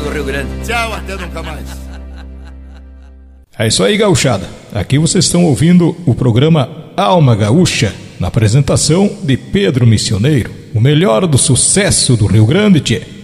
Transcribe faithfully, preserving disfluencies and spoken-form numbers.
do Rio Grande. Tchau, até nunca mais. É isso aí, gauchada. Aqui vocês estão ouvindo o programa Alma Gaúcha, na apresentação de Pedro Missioneiro, o melhor do sucesso do Rio Grande, tchê.